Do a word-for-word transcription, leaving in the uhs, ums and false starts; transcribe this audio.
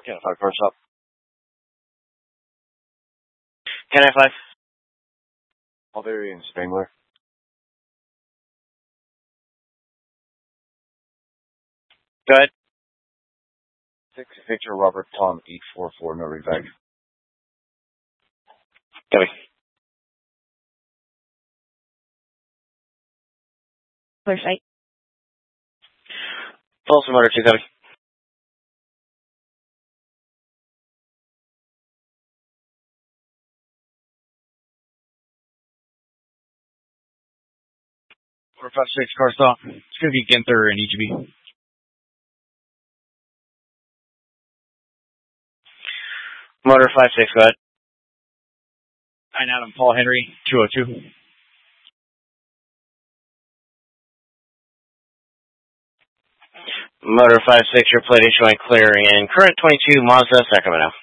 Can I five car stop? Can I five? Barbarian Spangler. Go ahead. Six Victor Robert Tom eight four four no revac. Copy. Clear sight. False motor two, copy. Four five six car stop. It's gonna be Ginther and E G B. Motor five six, go ahead. Nine Adam Paul Henry two oh two. Motor five six, your plate is showing clear in current twenty-two Mazda Sacramento.